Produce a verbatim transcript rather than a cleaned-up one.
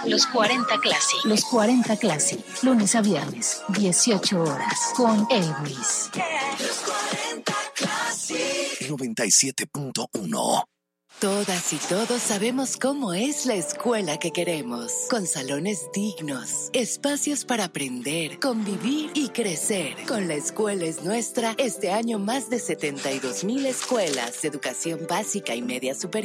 Los cuarenta Classic. Los cuarenta Classic. Lunes a viernes, dieciocho horas. Con Elvis. Los cuarenta Classic. noventa y siete punto uno. Todas y todos sabemos cómo es la escuela que queremos, con salones dignos, espacios para aprender, convivir y crecer. Con La Escuela es Nuestra, este año más de setenta y dos mil escuelas de educación básica y media superior